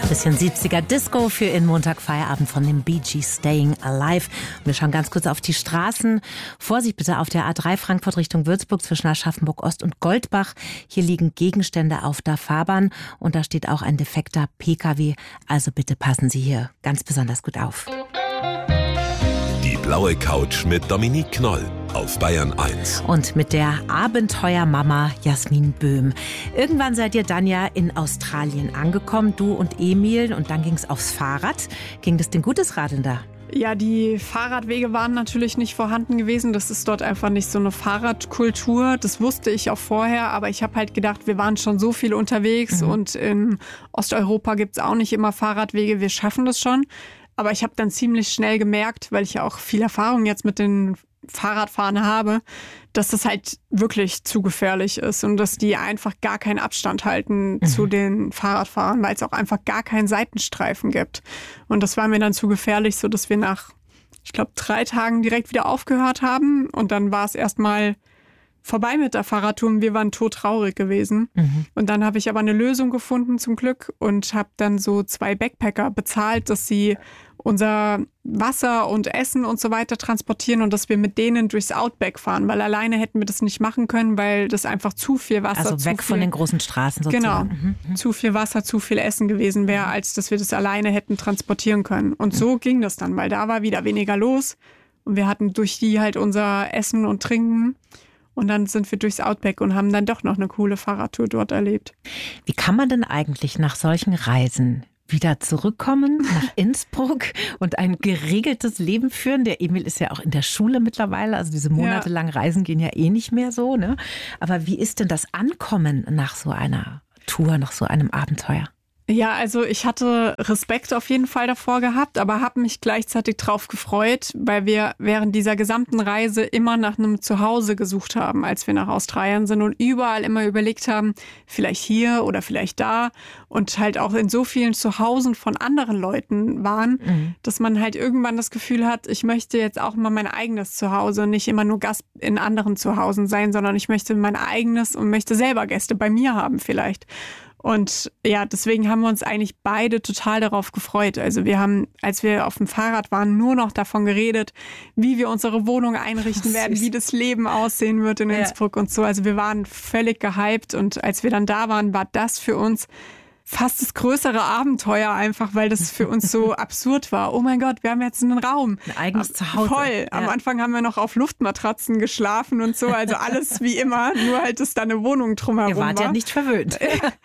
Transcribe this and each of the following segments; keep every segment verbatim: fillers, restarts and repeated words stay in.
Bisschen siebziger Disco für in Montagfeierabend von den Bee Gees, Staying Alive. Und wir schauen ganz kurz auf die Straßen. Vorsicht bitte auf der A drei Frankfurt Richtung Würzburg zwischen Aschaffenburg Ost und Goldbach. Hier liegen Gegenstände auf der Fahrbahn und da steht auch ein defekter P K W. Also bitte passen Sie hier ganz besonders gut auf. Die blaue Couch mit Dominique Knoll auf Bayern eins. Und mit der Abenteuermama Jasmin Böhm. Irgendwann seid ihr dann ja in Australien angekommen, du und Emil. Und dann ging es aufs Fahrrad. Ging das denn gutes Radeln da? Ja, die Fahrradwege waren natürlich nicht vorhanden gewesen. Das ist dort einfach nicht so eine Fahrradkultur. Das wusste ich auch vorher. Aber ich habe halt gedacht, wir waren schon so viel unterwegs. Mhm. Und in Osteuropa gibt es auch nicht immer Fahrradwege. Wir schaffen das schon. Aber ich habe dann ziemlich schnell gemerkt, weil ich ja auch viel Erfahrung jetzt mit den Fahrradfahren habe, dass das halt wirklich zu gefährlich ist und dass die einfach gar keinen Abstand halten mhm. zu den Fahrradfahrern, weil es auch einfach gar keinen Seitenstreifen gibt. Und das war mir dann zu gefährlich, sodass wir nach, ich glaube, drei Tagen direkt wieder aufgehört haben. Und dann war es erstmal vorbei mit der Fahrradtour und wir waren todtraurig gewesen. Mhm. Und dann habe ich aber eine Lösung gefunden zum Glück und habe dann so zwei Backpacker bezahlt, dass sie unser Wasser und Essen und so weiter transportieren und dass wir mit denen durchs Outback fahren, weil alleine hätten wir das nicht machen können, weil das einfach zu viel Wasser, also weg zu viel, von den großen Straßen sozusagen. Genau, mhm. zu viel Wasser, zu viel Essen gewesen wäre, als dass wir das alleine hätten transportieren können. Und so ging das dann, weil da war wieder weniger los und wir hatten durch die halt unser Essen und Trinken. Und dann sind wir durchs Outback und haben dann doch noch eine coole Fahrradtour dort erlebt. Wie kann man denn eigentlich nach solchen Reisen wieder zurückkommen nach Innsbruck und ein geregeltes Leben führen? Der Emil ist ja auch in der Schule mittlerweile, also diese monatelangen Reisen gehen ja eh nicht mehr so, ne? Aber wie ist denn das Ankommen nach so einer Tour, nach so einem Abenteuer? Ja, also ich hatte Respekt auf jeden Fall davor gehabt, aber habe mich gleichzeitig drauf gefreut, weil wir während dieser gesamten Reise immer nach einem Zuhause gesucht haben, als wir nach Australien sind und überall immer überlegt haben, vielleicht hier oder vielleicht da und halt auch in so vielen Zuhausen von anderen Leuten waren, mhm. dass man halt irgendwann das Gefühl hat, ich möchte jetzt auch mal mein eigenes Zuhause, nicht immer nur Gast in anderen Zuhausen sein, sondern ich möchte mein eigenes und möchte selber Gäste bei mir haben vielleicht. Und ja, deswegen haben wir uns eigentlich beide total darauf gefreut. Also wir haben, als wir auf dem Fahrrad waren, nur noch davon geredet, wie wir unsere Wohnung einrichten werden, wie das Leben aussehen wird in Innsbruck ja. und so. Also wir waren völlig gehypt und als wir dann da waren, war das für uns fast das größere Abenteuer einfach, weil das für uns so absurd war. Oh mein Gott, wir haben jetzt einen Raum. Ein eigenes Zuhause. Voll. Am ja. Anfang haben wir noch auf Luftmatratzen geschlafen und so. Also alles wie immer, nur halt, dass da eine Wohnung drumherum war. Ihr wart war. ja nicht verwöhnt.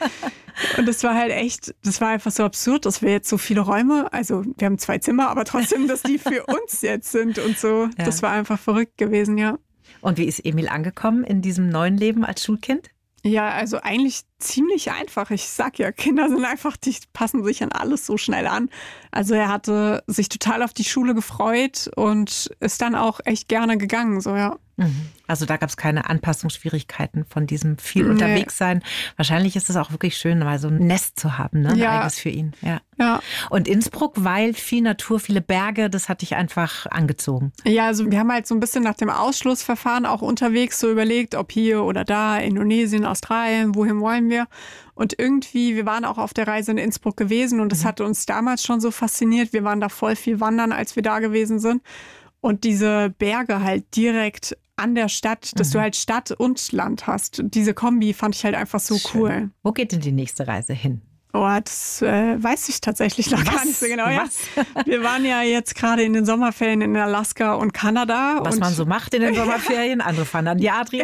Und das war halt echt, das war einfach so absurd, dass wir jetzt so viele Räume, also wir haben zwei Zimmer, aber trotzdem, dass die für uns jetzt sind und so. Ja. Das war einfach verrückt gewesen, ja. Und wie ist Emil angekommen in diesem neuen Leben als Schulkind? Ja, also eigentlich ziemlich einfach. Ich sag ja, Kinder sind einfach, die passen sich an alles so schnell an. Also er hatte sich total auf die Schule gefreut und ist dann auch echt gerne gegangen, so ja. Also da gab es keine Anpassungsschwierigkeiten von diesem viel nee. unterwegs sein. Wahrscheinlich ist es auch wirklich schön, mal so ein Nest zu haben, ne? Ein ja. eigenes für ihn. Ja. ja. Und Innsbruck, weil viel Natur, viele Berge, das hat dich einfach angezogen. Ja, also wir haben halt so ein bisschen nach dem Ausschlussverfahren auch unterwegs so überlegt, ob hier oder da, Indonesien, Australien, wohin wollen wir? Und irgendwie, wir waren auch auf der Reise in Innsbruck gewesen und das mhm. hatte uns damals schon so fasziniert. Wir waren da voll viel wandern, als wir da gewesen sind. Und diese Berge halt direkt an der Stadt, dass mhm. du halt Stadt und Land hast. Diese Kombi fand ich halt einfach so Schön. Cool. Wo geht denn die nächste Reise hin? Oh, das äh, weiß ich tatsächlich noch Was? gar nicht so genau. Ja. Was? Wir waren ja jetzt gerade in den Sommerferien in Alaska und Kanada. Was und man so macht in den Sommerferien, andere fahren an die Adria.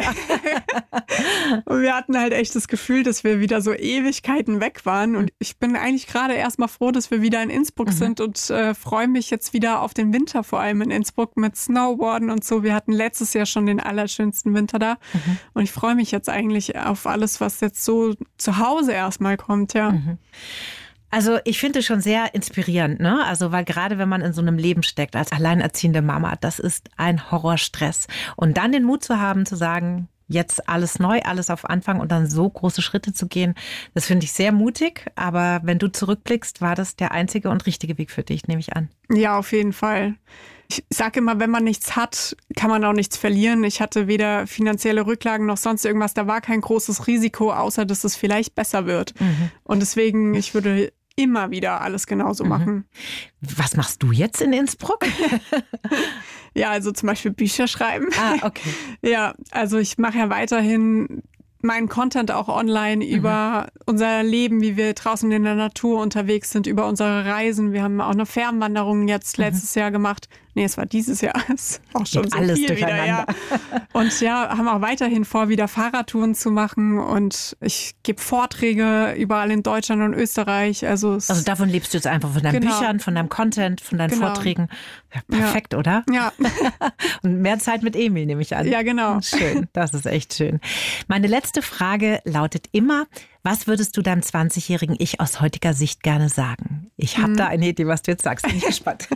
Und wir hatten halt echt das Gefühl, dass wir wieder so Ewigkeiten weg waren. Und ich bin eigentlich gerade erstmal froh, dass wir wieder in Innsbruck mhm. sind und äh, freue mich jetzt wieder auf den Winter, vor allem in Innsbruck mit Snowboarden und so. Wir hatten letztes Jahr schon den allerschönsten Winter da. Mhm. Und ich freue mich jetzt eigentlich auf alles, was jetzt so zu Hause erstmal kommt, ja. Mhm. Also ich finde es schon sehr inspirierend, ne? Also weil gerade wenn man in so einem Leben steckt als alleinerziehende Mama, das ist ein Horrorstress. Und dann den Mut zu haben, zu sagen, jetzt alles neu, alles auf Anfang und dann so große Schritte zu gehen, das finde ich sehr mutig. Aber wenn du zurückblickst, war das der einzige und richtige Weg für dich, nehme ich an. Ja, auf jeden Fall. Ich sage immer, wenn man nichts hat, kann man auch nichts verlieren. Ich hatte weder finanzielle Rücklagen noch sonst irgendwas. Da war kein großes Risiko, außer dass es vielleicht besser wird. Mhm. Und deswegen, ich würde immer wieder alles genauso mhm. machen. Was machst du jetzt in Innsbruck? Ja, also zum Beispiel Bücher schreiben. Ah, okay. Ja, also ich mache ja weiterhin meinen Content auch online mhm. über unser Leben, wie wir draußen in der Natur unterwegs sind, über unsere Reisen. Wir haben auch eine Fernwanderung jetzt letztes mhm. Jahr gemacht. Nee, es war dieses Jahr. Ist auch schon so alles viel wieder, ja. Und ja, haben auch weiterhin vor, wieder Fahrradtouren zu machen. Und ich gebe Vorträge überall in Deutschland und Österreich. Also, also davon lebst du jetzt einfach, von deinen genau. Büchern, von deinem Content, von deinen genau. Vorträgen. Ja, perfekt, ja. oder? Ja. Und mehr Zeit mit Emil, nehme ich an. Ja, genau. Schön, das ist echt schön. Meine letzte Frage lautet immer: Was würdest du deinem zwanzigjährigen Ich aus heutiger Sicht gerne sagen? Ich habe hm. da eine Idee, was du jetzt sagst. Bin ich gespannt.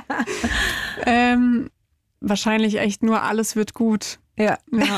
ähm, wahrscheinlich echt nur alles wird gut. Ja. Ja.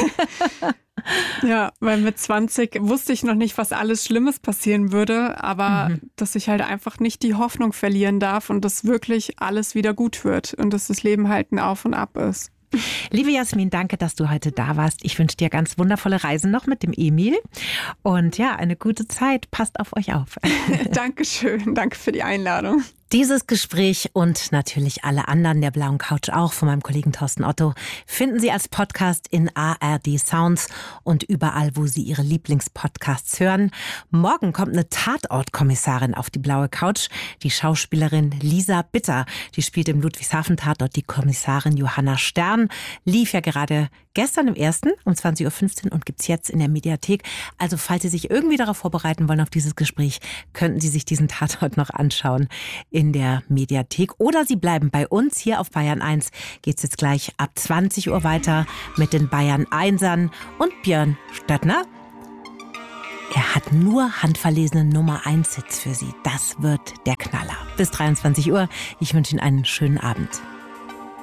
Ja, weil mit zwanzig wusste ich noch nicht, was alles Schlimmes passieren würde, aber mhm. dass ich halt einfach nicht die Hoffnung verlieren darf und dass wirklich alles wieder gut wird und dass das Leben halt ein Auf und Ab ist. Liebe Jasmin, danke, dass du heute da warst. Ich wünsche dir ganz wundervolle Reisen noch mit dem Emil und ja, eine gute Zeit. Passt auf euch auf. Dankeschön, danke für die Einladung. Dieses Gespräch und natürlich alle anderen der Blauen Couch auch von meinem Kollegen Thorsten Otto finden Sie als Podcast in A R D Sounds und überall, wo Sie Ihre Lieblingspodcasts hören. Morgen kommt eine Tatortkommissarin auf die Blaue Couch, die Schauspielerin Lisa Bitter. Die spielt im Ludwigshafen-Tatort die Kommissarin Johanna Stern. Lief ja gerade gestern im ersten um zwanzig Uhr fünfzehn und gibt's jetzt in der Mediathek. Also falls Sie sich irgendwie darauf vorbereiten wollen auf dieses Gespräch, könnten Sie sich diesen Tatort noch anschauen in der Mediathek. Oder Sie bleiben bei uns hier auf Bayern eins. Geht's jetzt gleich ab zwanzig Uhr weiter mit den Bayern Einsern und Björn Stöttner. Er hat nur handverlesene Nummer eins Hits für Sie. Das wird der Knaller. Bis dreiundzwanzig Uhr. Ich wünsche Ihnen einen schönen Abend.